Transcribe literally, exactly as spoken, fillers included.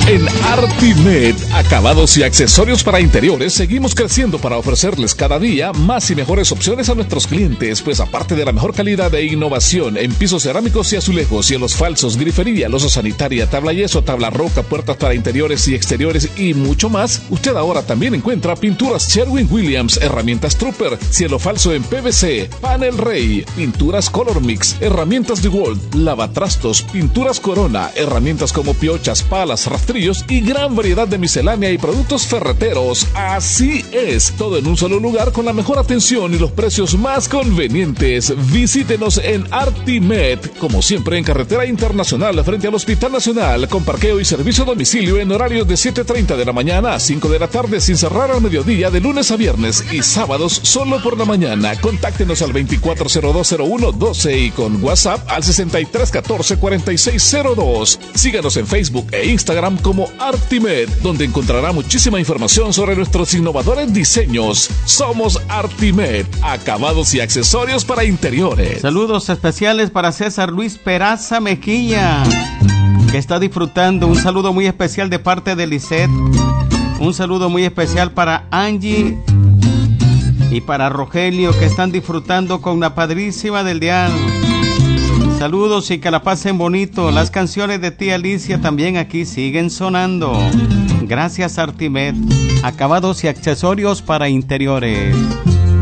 En Artimed, acabados y accesorios para interiores, seguimos creciendo para ofrecerles cada día más y mejores opciones a nuestros clientes, pues aparte de la mejor calidad e innovación en pisos cerámicos y azulejos y en los falsos, grifería, losa sanitaria, tabla yeso, tabla roca, puertas para interiores y exteriores y mucho más, usted ahora también encuentra pinturas Sherwin-Williams, herramientas Trooper, cielo falso en P V C, panel Rey, pinturas Color Mix, herramientas DeWalt, lavatrastos, pinturas Corona, herramientas como piochas, palas, rastrillos y gran variedad de miscelánea y productos ferreteros. Así es, todo en un solo lugar con la mejor atención y los precios más convenientes. Visítenos en Artimed, como siempre en Carretera Internacional frente al Hospital Nacional, con parqueo y servicio a domicilio en horarios de siete treinta de la mañana a cinco de la tarde sin cerrar al mediodía de lunes a viernes y sábados solo por la mañana. Contáctenos al veinticuatro cero dos cero uno doce y con WhatsApp al sesenta y tres catorce cuarenta y seis cero dos. Síganos en Facebook e Instagram como Artimed, donde encontrará muchísima información sobre nuestros innovadores diseños. Somos Artimed, acabados y accesorios para interiores. Saludos especiales para César Luis Peraza Mejía, que está disfrutando. Un saludo muy especial de parte de Lisette. Un saludo muy especial para Angie y para Rogelio, que están disfrutando con la padrísima del dial. Saludos y que la pasen bonito. Las canciones de tía Alicia también aquí siguen sonando. Gracias Artimed, acabados y accesorios para interiores.